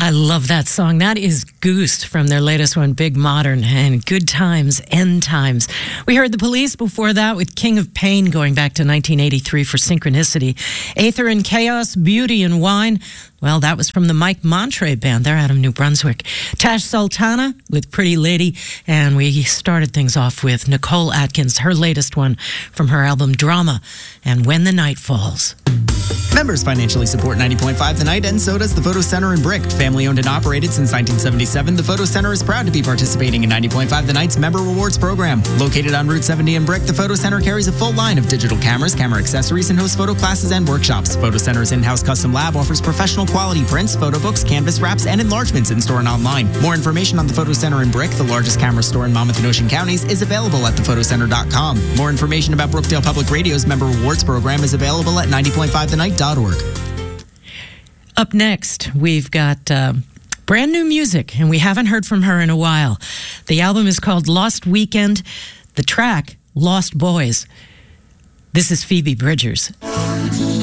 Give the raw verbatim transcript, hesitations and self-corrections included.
I love that song. That is Goose from their latest one, Big Modern, and Good Times, End Times. We heard The Police before that with King of Pain going back to nineteen eighty-three for Synchronicity. Aether and Chaos, Beauty and Wine. Well, that was from the Mike Montre Band. They're out of New Brunswick. Tash Sultana with Pretty Lady. And we started things off with Nicole Atkins, her latest one from her album Drama, and When the Night Falls. Members financially support ninety point five The Night, and so does the Photo Center in Brick. Family owned and operated since nineteen seventy-seven, the Photo Center is proud to be participating in ninety point five The Night's Member Rewards program. Located on Route seventy in Brick, the Photo Center carries a full line of digital cameras, camera accessories, and hosts photo classes and workshops. Photo Center's in-house custom lab offers professional quality prints, photo books, canvas wraps, and enlargements in-store and online. More information on the Photo Center in Brick, the largest camera store in Monmouth and Ocean counties, is available at the photo center dot com. More information about Brookdale Public Radio's Member Rewards program is available at ninety point five the night dot org. Up next, we've got uh, brand new music, and we haven't heard from her in a while. The album is called Lost Weekend. The track, Lost Boys. This is Phoebe Bridgers.